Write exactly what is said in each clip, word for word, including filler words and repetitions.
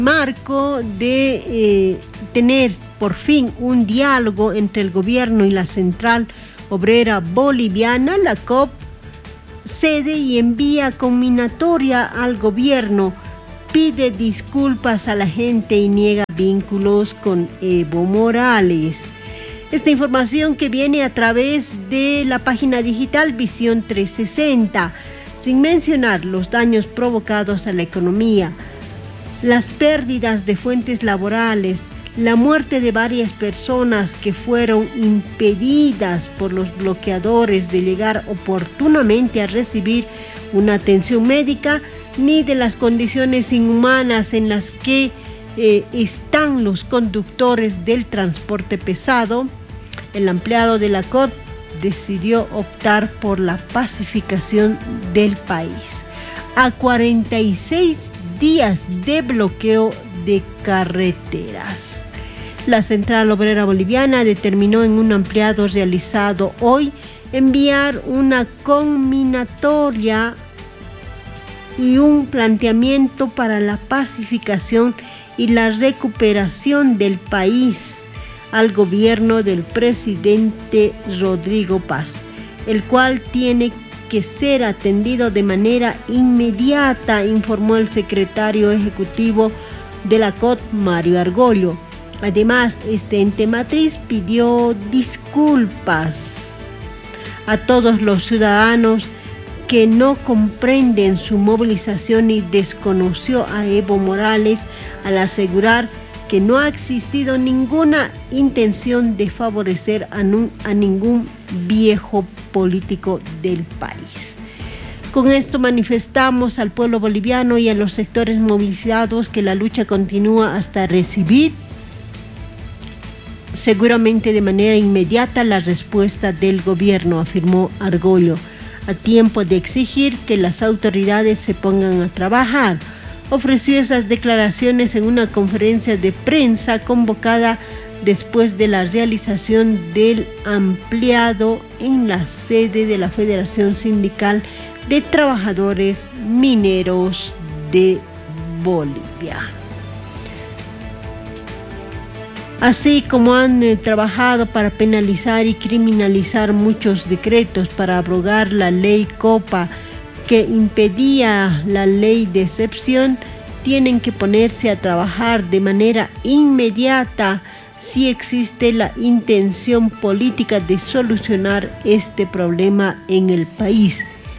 marco de eh, tener por fin un diálogo entre el gobierno y la Central Obrera Boliviana, la C O B cede y envía conminatoria al gobierno, pide disculpas a la gente y niega vínculos con Evo Morales. Esta información que viene a través de la página digital Visión trescientos sesenta, sin mencionar los daños provocados a la economía, las pérdidas de fuentes laborales, la muerte de varias personas que fueron impedidas por los bloqueadores de llegar oportunamente a recibir una atención médica, ni de las condiciones inhumanas en las que eh, están los conductores del transporte pesado. El empleado de la C O B decidió optar por la pacificación del país. A cuarenta y seis días de bloqueo de carreteras, la Central Obrera Boliviana determinó en un ampliado realizado hoy enviar una conminatoria y un planteamiento para la pacificación y la recuperación del país al gobierno del presidente Rodrigo Paz, el cual tiene que ser atendido de manera inmediata, informó el secretario ejecutivo de la C O B, Mario Argollo. Además, este ente matriz pidió disculpas a todos los ciudadanos que no comprenden su movilización y desconoció a Evo Morales al asegurar que no ha existido ninguna intención de favorecer a, nu- a ningún viejo político del país. Con esto manifestamos al pueblo boliviano y a los sectores movilizados que la lucha continúa hasta recibir, seguramente de manera inmediata, la respuesta del gobierno, afirmó Argollo, a tiempo de exigir que las autoridades se pongan a trabajar. Ofreció esas declaraciones en una conferencia de prensa convocada después de la realización del ampliado en la sede de la Federación Sindical de Trabajadores Mineros de Bolivia. Así como han eh, trabajado para penalizar y criminalizar muchos decretos para abrogar la ley Copa que impedía la ley de excepción, tienen que ponerse a trabajar de manera inmediata si existe la intención política de solucionar este problema en el país,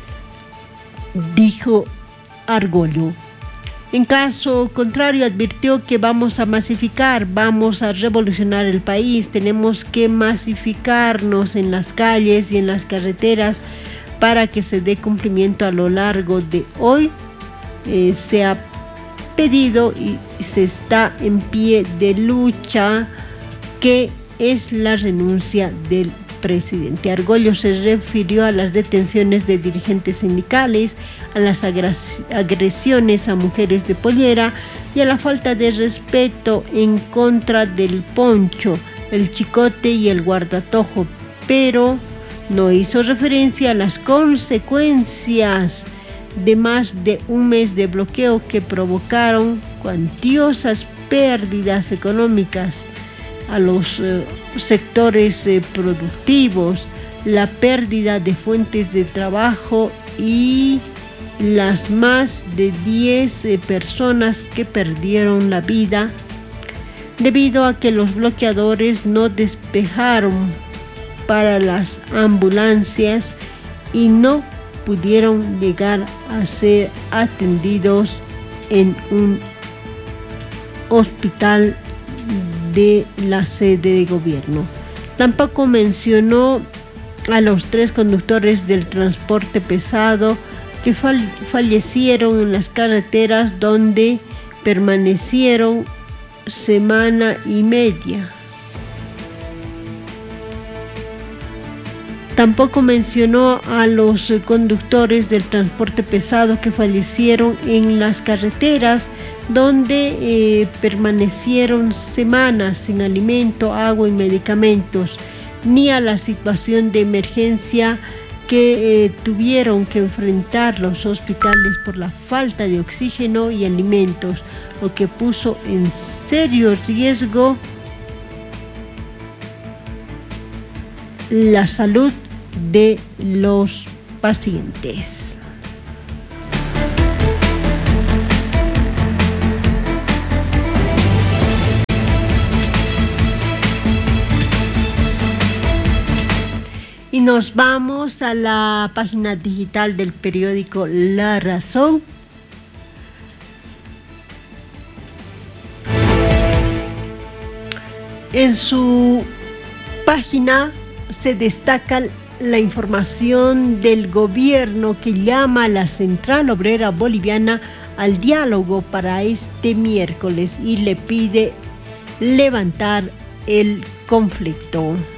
dijo Argollo. En caso contrario, advirtió que vamos a masificar, vamos a revolucionar el país, tenemos que masificarnos en las calles y en las carreteras para que se dé cumplimiento a lo largo de hoy. Eh, se ha pedido y se está en pie de lucha, que es la renuncia del presidente. Argollo se refirió a las detenciones de dirigentes sindicales, a las agresiones a mujeres de pollera y a la falta de respeto en contra del poncho, el chicote y el guardatojo, pero no hizo referencia a las consecuencias de más de un mes de bloqueo que provocaron cuantiosas pérdidas económicas a los eh, sectores eh, productivos, la pérdida de fuentes de trabajo y las más de diez eh, personas que perdieron la vida debido a que los bloqueadores no despejaron para las ambulancias y no pudieron llegar a ser atendidos en un hospital de la sede de gobierno. Tampoco mencionó a los tres conductores del transporte pesado que fall- fallecieron en las carreteras, donde permanecieron semana y media. Tampoco mencionó a los conductores del transporte pesado que fallecieron en las carreteras, donde eh, permanecieron semanas sin alimento, agua y medicamentos, ni a la situación de emergencia que eh, tuvieron que enfrentar los hospitales por la falta de oxígeno y alimentos, lo que puso en serio riesgo la salud de los pacientes. Y nos vamos a la página digital del periódico La Razón. En su página se destaca la información del gobierno que llama a la Central Obrera Boliviana al diálogo para este miércoles y le pide levantar el conflicto.